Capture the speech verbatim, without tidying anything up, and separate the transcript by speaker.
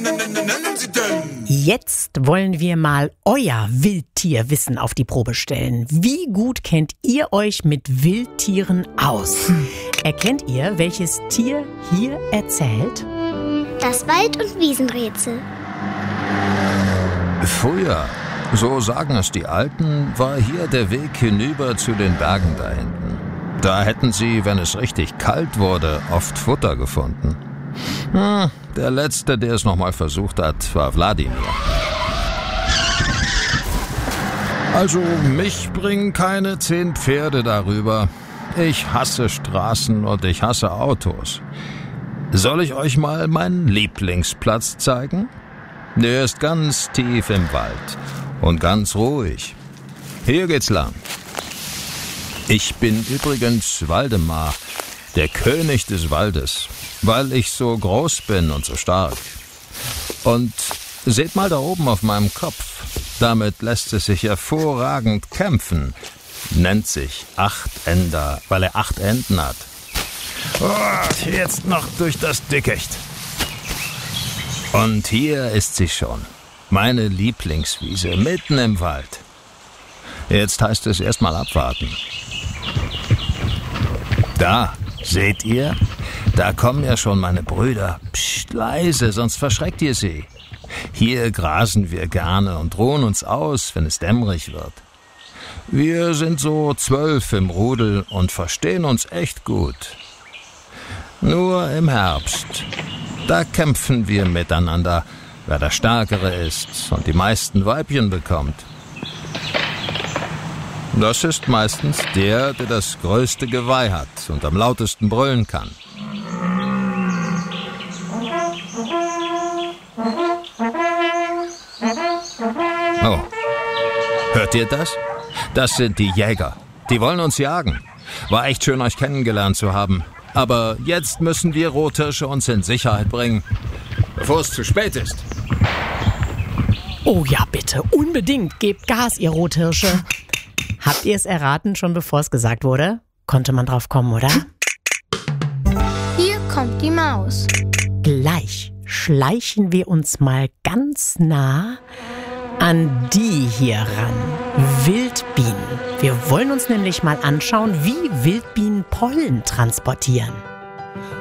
Speaker 1: Nennen Sie denn?
Speaker 2: Jetzt wollen wir mal euer Wildtierwissen auf die Probe stellen. Wie gut kennt ihr euch mit Wildtieren aus? Hm. Erkennt ihr, welches Tier hier erzählt?
Speaker 3: Das Wald- und Wiesenrätsel.
Speaker 4: Früher, so sagen es die Alten, war hier der Weg hinüber zu den Bergen da hinten. Da hätten sie, wenn es richtig kalt wurde, oft Futter gefunden. Hm, der Letzte, der es nochmal versucht hat, war Wladimir. Also, mich bringen keine zehn Pferde darüber. Ich hasse Straßen und ich hasse Autos. Soll ich euch mal meinen Lieblingsplatz zeigen? Der ist ganz tief im Wald und ganz ruhig. Hier geht's lang. Ich bin übrigens Waldemar, der König des Waldes, weil ich so groß bin und so stark. Und seht mal da oben auf meinem Kopf, damit lässt es sich hervorragend kämpfen. Nennt sich Achtender, weil er acht Enden hat. Oh, jetzt noch durch das Dickicht. Und hier ist sie schon, meine Lieblingswiese, mitten im Wald. Jetzt heißt es erstmal abwarten. Da, seht ihr? Da kommen ja schon meine Brüder. Psst, leise, sonst verschreckt ihr sie. Hier grasen wir gerne und ruhen uns aus, wenn es dämmerig wird. Wir sind so zwölf im Rudel und verstehen uns echt gut. Nur im Herbst, da kämpfen wir miteinander, wer der Stärkere ist und die meisten Weibchen bekommt. Das ist meistens der, der das größte Geweih hat und am lautesten brüllen kann. Oh, hört ihr das? Das sind die Jäger. Die wollen uns jagen. War echt schön, euch kennengelernt zu haben. Aber jetzt müssen wir Rothirsche uns in Sicherheit bringen, bevor es zu spät ist.
Speaker 2: Oh ja, bitte, unbedingt, gebt Gas, ihr Rothirsche. Habt ihr es erraten, schon bevor es gesagt wurde? Konnte man drauf kommen, oder?
Speaker 3: Hier kommt die Maus.
Speaker 2: Gleich schleichen wir uns mal ganz nah an die hier ran. Wildbienen. Wir wollen uns nämlich mal anschauen, wie Wildbienen Pollen transportieren.